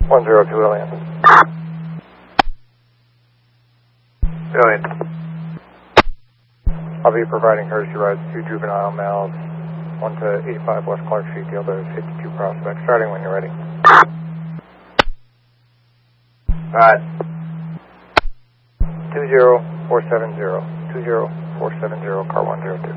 102 Alien. Alien. I'll be providing courtesy rides to juvenile males, 1 to 85 West Clark Street, deal to 52 Prospect, starting when you're ready. Alright. 20470, car 102.